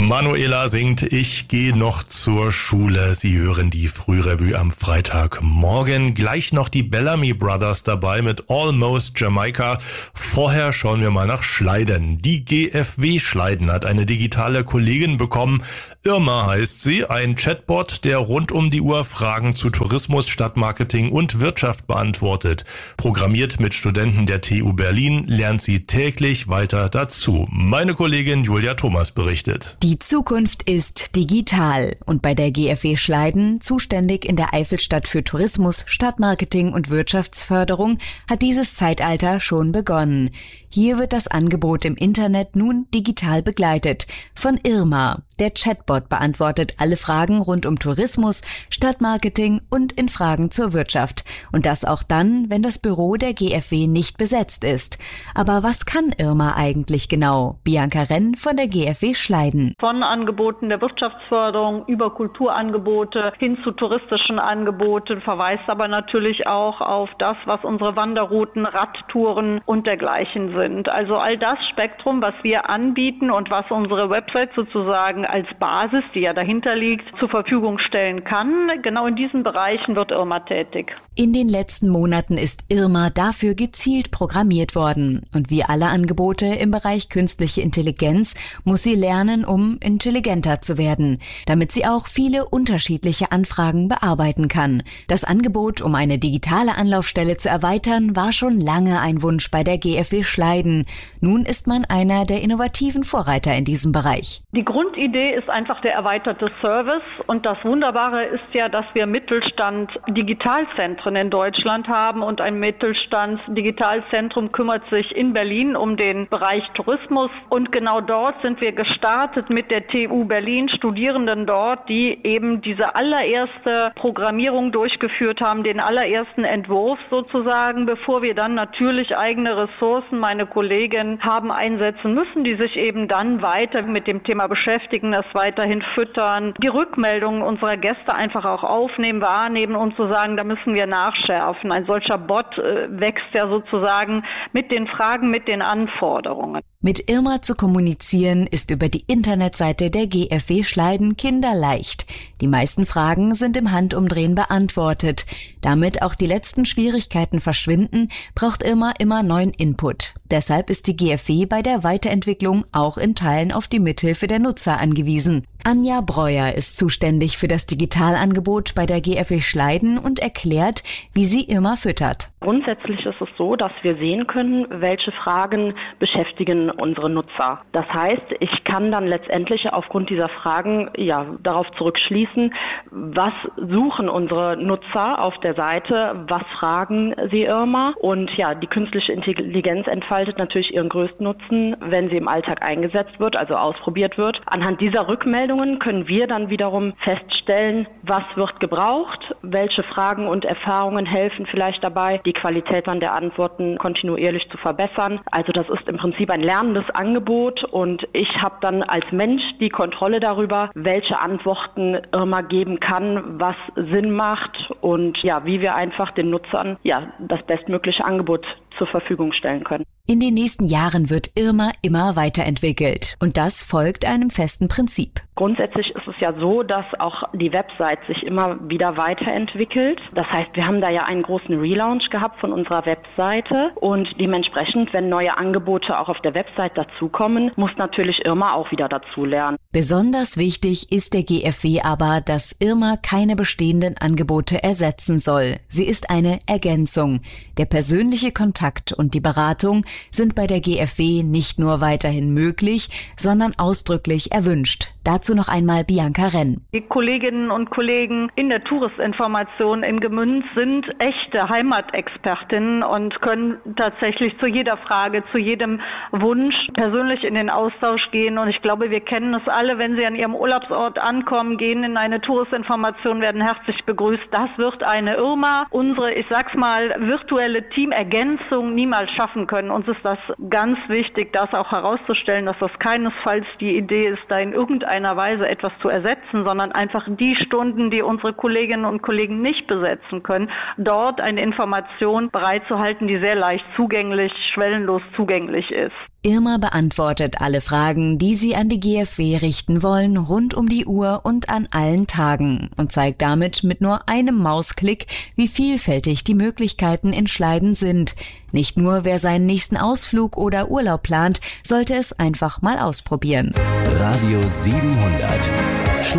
Manuela singt Ich gehe noch zur Schule. Sie hören die Frührevue am Freitagmorgen. Gleich noch die Bellamy Brothers dabei mit Almost Jamaica. Vorher schauen wir mal nach Schleiden. Die GfW Schleiden hat eine digitale Kollegin bekommen. Irma heißt sie, ein Chatbot, der rund um die Uhr Fragen zu Tourismus, Stadtmarketing und Wirtschaft beantwortet. Programmiert mit Studenten der TU Berlin, lernt sie täglich weiter dazu. Meine Kollegin Julia Thomas berichtet. Die Zukunft ist digital und bei der GfW Schleiden, zuständig in der Eifelstadt für Tourismus, Stadtmarketing und Wirtschaftsförderung, hat dieses Zeitalter schon begonnen. Hier wird das Angebot im Internet nun digital begleitet von Irma. Der Chatbot beantwortet alle Fragen rund um Tourismus, Stadtmarketing und in Fragen zur Wirtschaft. Und das auch dann, wenn das Büro der GfW nicht besetzt ist. Aber was kann Irma eigentlich genau? Bianca Renn von der GfW Schleiden. Von Angeboten der Wirtschaftsförderung über Kulturangebote hin zu touristischen Angeboten, verweist aber natürlich auch auf das, was unsere Wanderrouten, Radtouren und dergleichen sind. Also all das Spektrum, was wir anbieten und was unsere Website sozusagen als Basis, die ja dahinter liegt, zur Verfügung stellen kann. Genau in diesen Bereichen wird Irma tätig. In den letzten Monaten ist Irma dafür gezielt programmiert worden. Und wie alle Angebote im Bereich künstliche Intelligenz muss sie lernen, um intelligenter zu werden, damit sie auch viele unterschiedliche Anfragen bearbeiten kann. Das Angebot, um eine digitale Anlaufstelle zu erweitern, war schon lange ein Wunsch bei der GfW Schleiden. Nun ist man einer der innovativen Vorreiter in diesem Bereich. Die Grundidee ist einfach der erweiterte Service. Und das Wunderbare ist ja, dass wir Mittelstand-Digitalzentren in Deutschland haben und ein Mittelstands-Digitalzentrum kümmert sich in Berlin um den Bereich Tourismus. Und genau dort sind wir gestartet mit der TU Berlin, Studierenden dort, die eben diese allererste Programmierung durchgeführt haben, den allerersten Entwurf sozusagen, bevor wir dann natürlich eigene Ressourcen, meine Kolleginnen, haben einsetzen müssen, die sich eben dann weiter mit dem Thema beschäftigen, das weiterhin füttern, die Rückmeldungen unserer Gäste einfach auch aufnehmen, wahrnehmen und zu sagen, da müssen wir nachschärfen. Ein solcher Bot wächst ja sozusagen mit den Fragen, mit den Anforderungen. Mit Irma zu kommunizieren ist über die Internetseite der GfW Schleiden kinderleicht. Die meisten Fragen sind im Handumdrehen beantwortet. Damit auch die letzten Schwierigkeiten verschwinden, braucht Irma immer neuen Input. Deshalb ist die GfW bei der Weiterentwicklung auch in Teilen auf die Mithilfe der Nutzer angewiesen. Anja Breuer ist zuständig für das Digitalangebot bei der GfW Schleiden und erklärt, wie sie Irma füttert. Grundsätzlich ist es so, dass wir sehen können, welche Fragen beschäftigen unsere Nutzer. Das heißt, ich kann dann letztendlich aufgrund dieser Fragen darauf zurückschließen, was suchen unsere Nutzer auf der Seite, was fragen sie Irma. Und die künstliche Intelligenz entfaltet natürlich ihren größten Nutzen, wenn sie im Alltag eingesetzt wird, also ausprobiert wird. Anhand dieser Rückmeldungen können wir dann wiederum feststellen, was wird gebraucht, welche Fragen und Erfahrungen helfen vielleicht dabei, die Qualität dann der Antworten kontinuierlich zu verbessern. Also das ist im Prinzip ein lernendes Angebot und ich habe dann als Mensch die Kontrolle darüber, welche Antworten Irma geben kann, was Sinn macht und wie wir einfach den Nutzern das bestmögliche Angebot zur Verfügung stellen können. In den nächsten Jahren wird Irma immer weiterentwickelt und das folgt einem festen Prinzip. Grundsätzlich ist es ja so, dass auch die Website sich immer wieder weiterentwickelt. Das heißt, wir haben da ja einen großen Relaunch gehabt von unserer Webseite und dementsprechend, wenn neue Angebote auch auf der Website dazukommen, muss natürlich Irma auch wieder dazu lernen. Besonders wichtig ist der GfW aber, dass Irma keine bestehenden Angebote ersetzen soll. Sie ist eine Ergänzung. Der persönliche Kontakt und die Beratung sind bei der GfW nicht nur weiterhin möglich, sondern ausdrücklich erwünscht. Dazu noch einmal Bianca Renn. Die Kolleginnen und Kollegen in der Touristinformation in Gemünz sind echte Heimatexpertinnen und können tatsächlich zu jeder Frage, zu jedem Wunsch persönlich in den Austausch gehen. Und ich glaube, wir kennen es alle, wenn Sie an Ihrem Urlaubsort ankommen, gehen in eine Touristinformation, werden herzlich begrüßt. Das wird eine Irma, unsere, ich sag's mal, virtuelle Teamergänzung niemals schaffen können. Uns ist das ganz wichtig, das auch herauszustellen, dass das keinesfalls die Idee ist, da in irgendeiner Weise etwas zu ersetzen, sondern einfach die Stunden, die unsere Kolleginnen und Kollegen nicht besetzen können, dort eine Information bereitzuhalten, die sehr leicht zugänglich, schwellenlos zugänglich ist. Irma beantwortet alle Fragen, die Sie an die GfW richten wollen, rund um die Uhr und an allen Tagen und zeigt damit mit nur einem Mausklick, wie vielfältig die Möglichkeiten in Schleiden sind. Nicht nur wer seinen nächsten Ausflug oder Urlaub plant, sollte es einfach mal ausprobieren. Radio 700